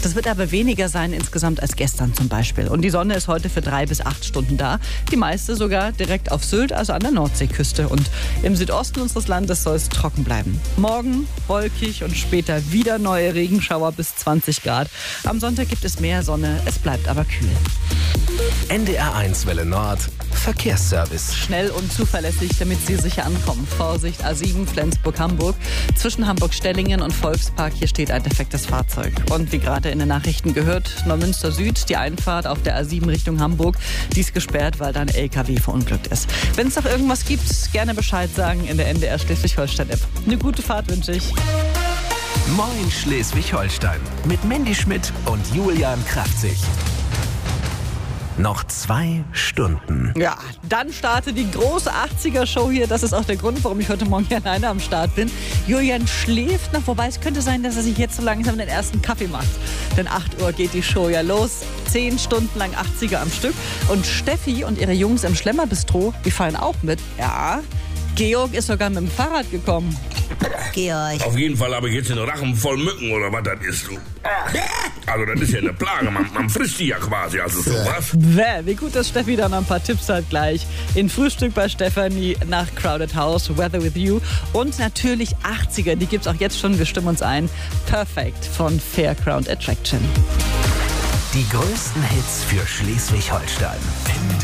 Das wird aber weniger sein insgesamt als gestern zum Beispiel. Und die Sonne ist heute für 3 bis 8 Stunden da. Die meiste sogar direkt auf Sylt, also an der Nordseeküste. Und im Südosten unseres Landes soll es trocken bleiben. Morgen wolkig und später wieder neue Regenschauer bis 20 Grad. Am Sonntag gibt es mehr Sonne, es bleibt aber kühl. NDR1 Welle Nord, Verkehrsservice. Schnell und zuverlässig, damit Sie sicher ankommen. Vorsicht, A7 Flensburg-Hamburg. Zwischen Hamburg-Stellingen und Volkspark, hier steht ein defektes Fahrzeug. Und wie gerade in den Nachrichten gehört, Neumünster Süd, die Einfahrt auf der A7 Richtung Hamburg, die ist gesperrt, weil da ein LKW verunglückt ist. Wenn es noch irgendwas gibt, gerne Bescheid sagen in der NDR Schleswig-Holstein-App. Eine gute Fahrt wünsche ich. Moin Schleswig-Holstein mit Mandy Schmidt und Julian Kraftzig. Noch 2 Stunden. Ja, dann startet die große 80er-Show hier. Das ist auch der Grund, warum ich heute Morgen hier alleine am Start bin. Julian schläft noch, wobei es könnte sein, dass er sich jetzt so langsam den ersten Kaffee macht. Denn 8 Uhr geht die Show ja los. 10 Stunden lang 80er am Stück. Und Steffi und ihre Jungs im Schlemmerbistro, die fallen auch mit. Ja, Georg ist sogar mit dem Fahrrad gekommen. Georg. Auf jeden Fall habe ich jetzt den Rachen voll Mücken oder was das ist, du. Also das ist ja eine Plage, man frisst die ja quasi, also sowas. Wie gut, dass Steffi dann noch ein paar Tipps hat gleich. In Frühstück bei Stefanie nach Crowded House, Weather With You und natürlich 80er, die gibt's auch jetzt schon, wir stimmen uns ein. Perfect von Fairground Attraction. Die größten Hits für Schleswig-Holstein.